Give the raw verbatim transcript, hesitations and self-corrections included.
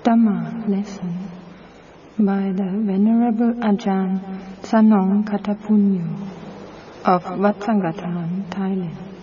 Dhamma lesson by the Venerable Ajahn Sanong Katapunyo of Wat Sanghatan, Thailand.